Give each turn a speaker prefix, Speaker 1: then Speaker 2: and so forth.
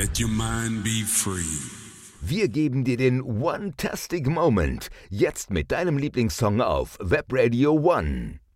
Speaker 1: Let your mind be free.
Speaker 2: Wir geben dir den One-tastic Moment. Jetzt mit deinem Lieblingssong auf Web Radio One.